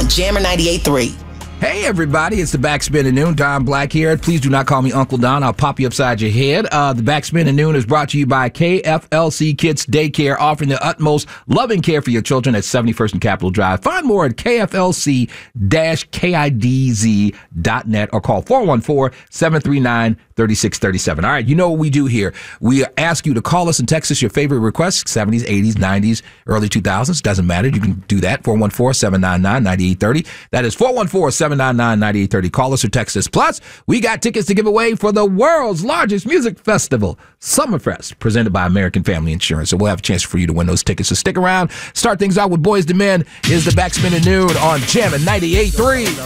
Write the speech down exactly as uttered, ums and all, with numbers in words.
on Jammer ninety-eight point three. Hey, everybody, it's the Backspin at Noon. Don Black here. Please do not call me Uncle Don. I'll pop you upside your head. Uh, the Backspin at Noon is brought to you by K F L C Kids Daycare, offering the utmost loving care for your children at seventy-first and Capitol Drive. Find more at K F L C kidz dot net or call four one four, seven three nine, three six three seven. All right, you know what we do here. We ask you to call us and text us your favorite requests, seventies, eighties, nineties, early two thousands. Doesn't matter. You can do that, four one four, seven nine nine, nine eight three zero. That is four one four, seven nine nine, nine eight three zero. Call us or text us. Plus, we got tickets to give away for the world's largest music festival, Summerfest, presented by American Family Insurance. So we'll have a chance for you to win those tickets. So stick around. Start things out with Boys to Men is the Backspin at Noon on Jammin' ninety-eight point three.